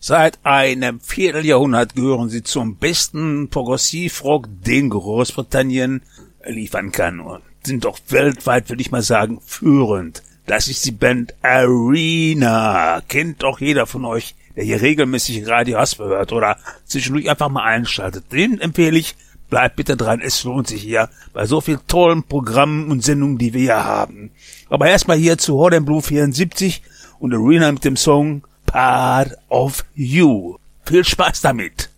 Seit einem Vierteljahrhundert gehören sie zum besten Progressivrock, den Großbritannien liefern kann, und sind doch weltweit, würde ich mal sagen, führend. Das ist die Band Arena. Kennt doch jeder von euch, der hier regelmäßig Radio Hasper hört oder zwischendurch einfach mal einschaltet. Den empfehle ich, bleibt bitte dran, es lohnt sich hier bei so vielen tollen Programmen und Sendungen, die wir hier haben. Aber erstmal hier zu Hot and Blue 74 und Arena mit dem Song Part of You. Viel Spaß damit!